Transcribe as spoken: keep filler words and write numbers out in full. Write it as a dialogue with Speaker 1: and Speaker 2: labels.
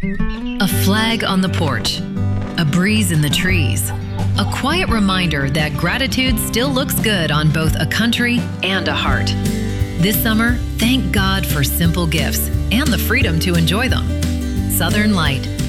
Speaker 1: A flag on the porch, a breeze in the trees, a quiet reminder that gratitude still looks good on both a country and a heart. This summer, thank God for simple gifts and the freedom to enjoy them. Southern Light.